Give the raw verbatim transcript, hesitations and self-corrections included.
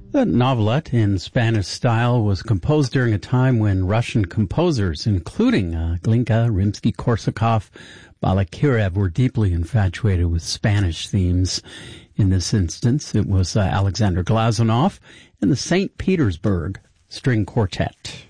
The novelette in Spanish style was composed during a time when Russian composers, including uh, Glinka, Rimsky-Korsakov, Balakirev, were deeply infatuated with Spanish themes. In this instance, it was uh, Alexander Glazunov and the Saint Petersburg String Quartet.